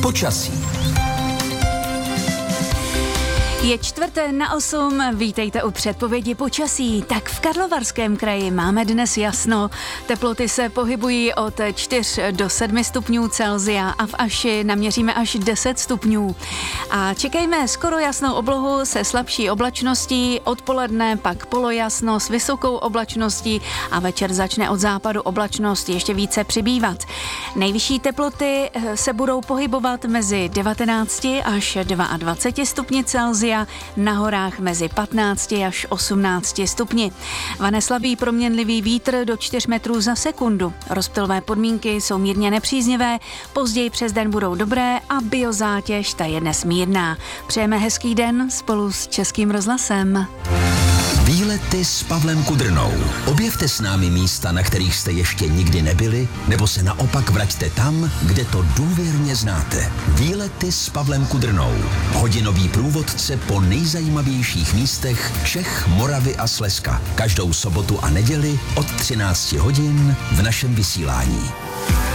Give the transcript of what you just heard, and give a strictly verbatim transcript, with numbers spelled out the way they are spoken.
počasí. Je čtvrté na osm, vítejte u předpovědi počasí. Tak v Karlovarském kraji máme dnes jasno. Teploty se pohybují od čtyř do sedmi stupňů Celsia a v Aši naměříme až deset stupňů. A čekejme skoro jasnou oblohu se slabší oblačností, odpoledne pak polojasno s vysokou oblačností a večer začne od západu oblačnost ještě více přibývat. Nejvyšší teploty se budou pohybovat mezi devatenácti až dvaceti dvěma stupni Celsia, na horách mezi patnácti až osmnácti stupni. Vane slabý proměnlivý vítr do čtyř metrů za sekundu. Rozptylové podmínky jsou mírně nepříznivé, později přes den budou dobré a biozátěž ta je dnes mírná. Přejeme hezký den spolu s Českým rozhlasem. Výlety s Pavlem Kudrnou. Objevte s námi místa, na kterých jste ještě nikdy nebyli, nebo se naopak vraťte tam, kde to důvěrně znáte. Výlety s Pavlem Kudrnou. Hodinový průvodce po nejzajímavějších místech Čech, Moravy a Slezska. Každou sobotu a neděli od třinácti hodin v našem vysílání.